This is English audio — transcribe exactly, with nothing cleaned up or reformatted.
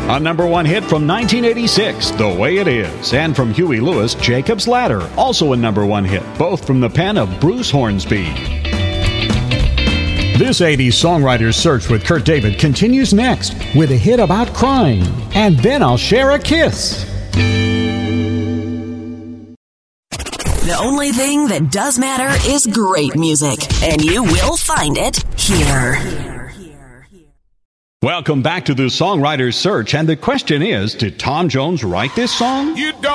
A number one hit from nineteen eighty-six, The Way It Is, and from Huey Lewis, Jacob's Ladder, also a number one hit, both from the pen of Bruce Hornsby. This eighties songwriter's search with Kurt David continues next with a hit about crying, and then I'll share a kiss. The only thing that does matter is great music, and you will find it here. Welcome back to the Songwriter's Search, and the question is, did Tom Jones write this song? You don't